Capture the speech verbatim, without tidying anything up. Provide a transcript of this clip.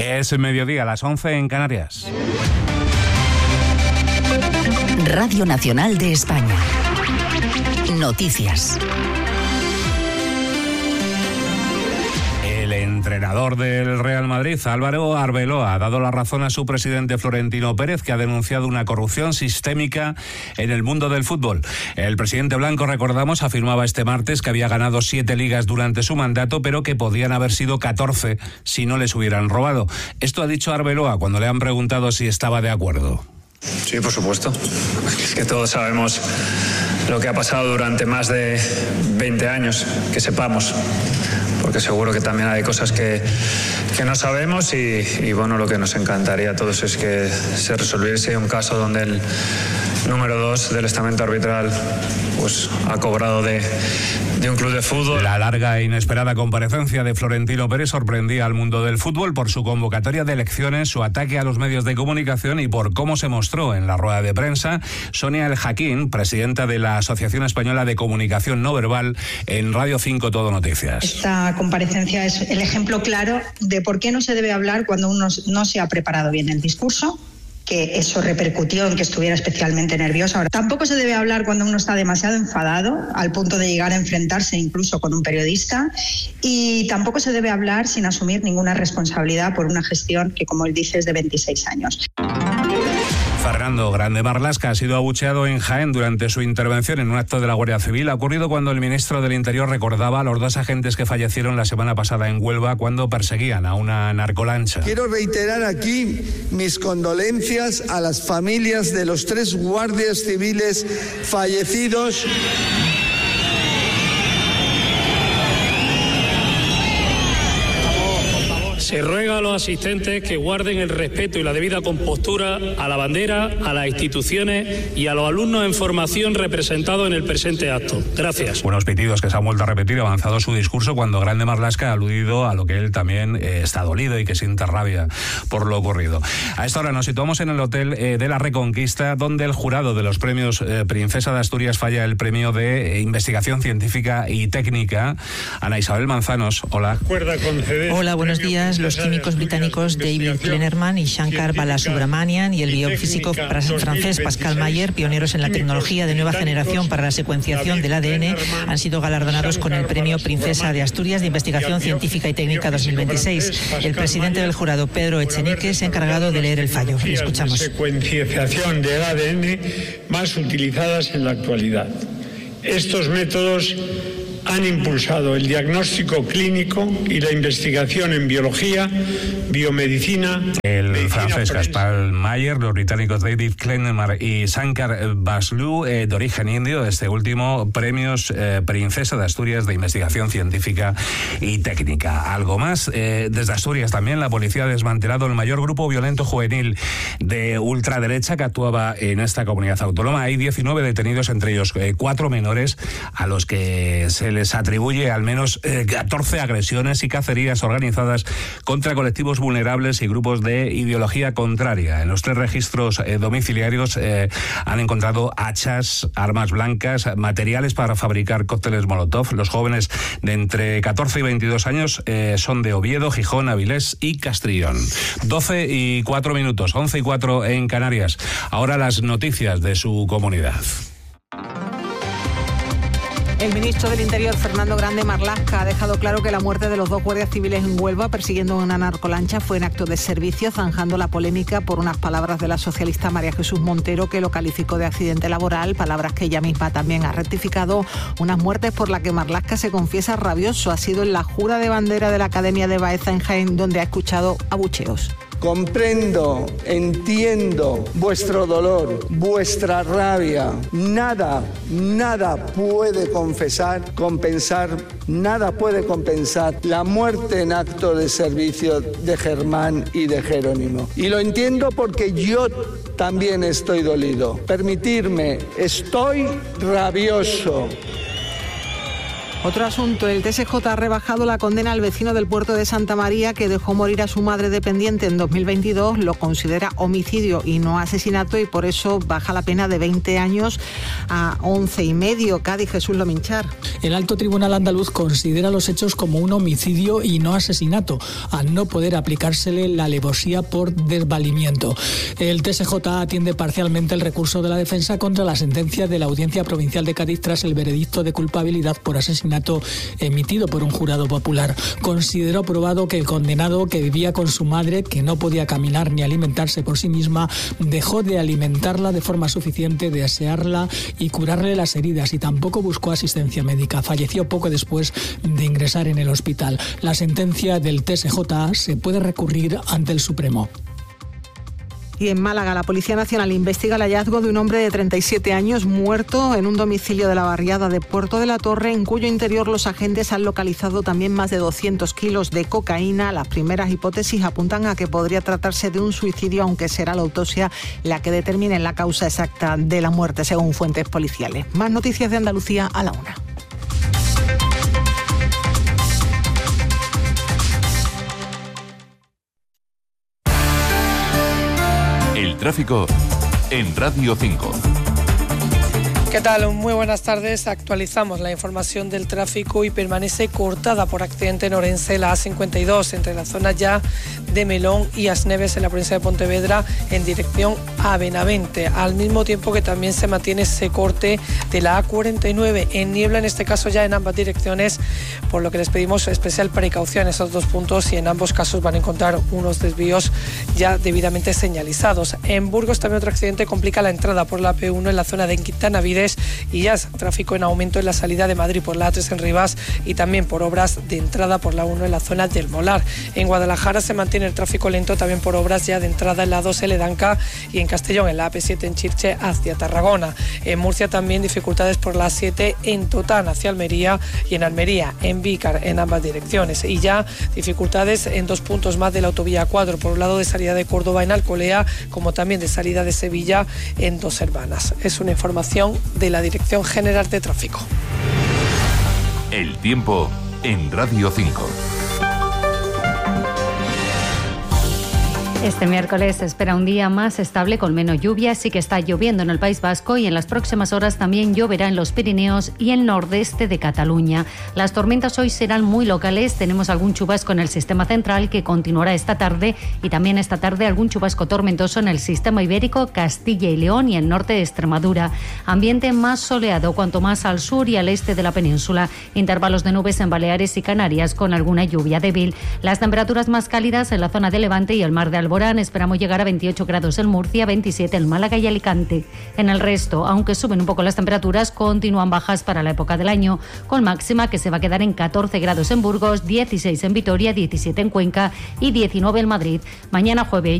Es mediodía, a las once en Canarias. Radio Nacional de España. Noticias. El entrenador del Real Madrid, Álvaro Arbeloa, ha dado la razón a su presidente Florentino Pérez, que ha denunciado una corrupción sistémica en el mundo del fútbol. El presidente blanco, recordamos, afirmaba este martes que había ganado siete ligas durante su mandato, pero que podían haber sido catorce si no les hubieran robado. Esto ha dicho Arbeloa cuando le han preguntado si estaba de acuerdo. Sí, por supuesto. Es que todos sabemos lo que ha pasado durante más de veinte años, que sepamos, porque seguro que también hay cosas que, que no sabemos y, y bueno, lo que nos encantaría a todos es que se resolviese un caso donde el número dos del estamento arbitral pues ha cobrado de, de un club de fútbol. La larga e inesperada comparecencia de Florentino Pérez sorprendía al mundo del fútbol por su convocatoria de elecciones, su ataque a los medios de comunicación y por cómo se mostró en la rueda de prensa Sonia El Jaquín, presidenta de la Asociación Española de Comunicación No Verbal, en Radio cinco Todo Noticias. Esta comparecencia es el ejemplo claro de por qué no se debe hablar cuando uno no se ha preparado bien el discurso, que eso repercutió en que estuviera especialmente nervioso. Ahora, tampoco se debe hablar cuando uno está demasiado enfadado, al punto de llegar a enfrentarse incluso con un periodista, y tampoco se debe hablar sin asumir ninguna responsabilidad por una gestión que, como él dice, es de veintiséis años. Fernando Grande Marlaska ha sido abucheado en Jaén durante su intervención en un acto de la Guardia Civil. Ha ocurrido cuando el ministro del Interior recordaba a los dos agentes que fallecieron la semana pasada en Huelva cuando perseguían a una narcolancha. Quiero reiterar aquí mis condolencias a las familias de los tres guardias civiles fallecidos. Se ruega a los asistentes que guarden el respeto y la debida compostura a la bandera, a las instituciones y a los alumnos en formación representados en el presente acto. Gracias. Unos pitidos que se han vuelto a repetir avanzado su discurso cuando Grande Marlaska ha aludido a lo que él también eh, está dolido y que siente rabia por lo ocurrido. A esta hora nos situamos en el Hotel eh, de la Reconquista, donde el jurado de los premios eh, Princesa de Asturias falla el premio de eh, Investigación Científica y Técnica. Ana Isabel Manzanos, hola. Hola, buenos días. Los químicos británicos David Kleinerman y Shankar Balasubramanian y el biofísico francés Pascal Mayer, pioneros en la tecnología de nueva generación para la secuenciación del A D N, han sido galardonados con el premio Princesa de Asturias de Investigación Científica y Técnica dos mil veintiséis. El presidente del jurado, Pedro Echenique, se ha encargado de leer el fallo. Le escuchamos. Secuenciación del A D N más utilizadas en la actualidad. Estos métodos han impulsado el diagnóstico clínico y la investigación en biología, biomedicina. El francés Pascal Mayer, los británicos David Kleinerman y Shankar Balasubramanian, eh, de origen indio, este último, premios eh, Princesa de Asturias de Investigación Científica y Técnica. Algo más, eh, desde Asturias también la policía ha desmantelado el mayor grupo violento juvenil de ultraderecha que actuaba en esta comunidad autónoma. Hay diecinueve detenidos, entre ellos eh, cuatro menores, a los que se les atribuye al menos eh, catorce agresiones y cacerías organizadas contra colectivos vulnerables y grupos de ideología contraria. En los tres registros eh, domiciliarios eh, han encontrado hachas, armas blancas, materiales para fabricar cócteles Molotov. Los jóvenes de entre catorce y veintidós años eh, son de Oviedo, Gijón, Avilés y Castrillón. doce y cuatro minutos, once y cuatro en Canarias. Ahora las noticias de su comunidad. El ministro del Interior, Fernando Grande Marlaska, ha dejado claro que la muerte de los dos guardias civiles en Huelva persiguiendo una narcolancha fue en acto de servicio, zanjando la polémica por unas palabras de la socialista María Jesús Montero, que lo calificó de accidente laboral, palabras que ella misma también ha rectificado. Unas muertes por las que Marlaska se confiesa rabioso. Ha sido en la jura de bandera de la Academia de Baeza en Jaén, donde ha escuchado abucheos. Comprendo, entiendo vuestro dolor, vuestra rabia. Nada, nada puede confesar, compensar, nada puede compensar la muerte en acto de servicio de Germán y de Jerónimo. Y lo entiendo porque yo también estoy dolido. Permitirme, estoy rabioso. Otro asunto, el T S J ha rebajado la condena al vecino del puerto de Santa María que dejó morir a su madre dependiente en dos mil veintidós. Lo considera homicidio y no asesinato y por eso baja la pena de veinte años a once y medio. Cádiz, Jesús Lominchar. El Alto Tribunal andaluz considera los hechos como un homicidio y no asesinato, al no poder aplicársele la alevosía por desvalimiento. El T S J atiende parcialmente el recurso de la defensa contra la sentencia de la Audiencia Provincial de Cádiz tras el veredicto de culpabilidad por asesinato emitido por un jurado popular. Consideró probado que el condenado, que vivía con su madre, que no podía caminar ni alimentarse por sí misma, dejó de alimentarla de forma suficiente, de asearla y curarle las heridas y tampoco buscó asistencia médica. Falleció poco después de ingresar en el hospital. La sentencia del T S J se puede recurrir ante el Supremo. Y en Málaga, la Policía Nacional investiga el hallazgo de un hombre de treinta y siete años muerto en un domicilio de la barriada de Puerto de la Torre, en cuyo interior los agentes han localizado también más de doscientos kilos de cocaína. Las primeras hipótesis apuntan a que podría tratarse de un suicidio, aunque será la autopsia la que determine la causa exacta de la muerte, según fuentes policiales. Más noticias de Andalucía a la una. El tráfico en Radio cinco. ¿Qué tal? Muy buenas tardes. Actualizamos la información del tráfico y permanece cortada por accidente en Orense la A cincuenta y dos entre la zona ya de Melón y Asneves en la provincia de Pontevedra en dirección a Benavente, al mismo tiempo que también se mantiene ese corte de la A cuarenta y nueve en niebla, en este caso ya en ambas direcciones, por lo que les pedimos especial precaución en esos dos puntos y en ambos casos van a encontrar unos desvíos ya debidamente señalizados. En Burgos también otro accidente complica la entrada por la A P uno en la zona de Quintanavides y ya es tráfico en aumento en la salida de Madrid por la A tres en Rivas y también por obras de entrada por la uno en la zona del Molar. En Guadalajara se mantiene el tráfico lento también por obras ya de entrada en la dos en Ledanca y en Castellón en la A P siete en Chirche hacia Tarragona. En Murcia también dificultades por la A siete en Totán hacia Almería y en Almería en Vícar en ambas direcciones y ya dificultades en dos puntos más de la autovía cuatro, por un lado de salida de Córdoba en Alcolea como también de salida de Sevilla en Dos Hermanas. Es una información de la Dirección General de Tráfico. El tiempo en Radio cinco. Este miércoles se espera un día más estable con menos lluvia. Sí que está lloviendo en el País Vasco y en las próximas horas también lloverá en los Pirineos y el nordeste de Cataluña. Las tormentas hoy serán muy locales. Tenemos algún chubasco en el sistema central que continuará esta tarde y también esta tarde algún chubasco tormentoso en el sistema ibérico, Castilla y León y el norte de Extremadura. Ambiente más soleado cuanto más al sur y al este de la península. Intervalos de nubes en Baleares y Canarias con alguna lluvia débil. Las temperaturas más cálidas en la zona de Levante y el mar de Alborán. Esperamos llegar a veintiocho grados en Murcia, veintisiete en Málaga y Alicante. En el resto, aunque suben un poco las temperaturas, continúan bajas para la época del año, con máxima que se va a quedar en catorce grados en Burgos, dieciséis en Vitoria, diecisiete en Cuenca y diecinueve en Madrid. Mañana jueves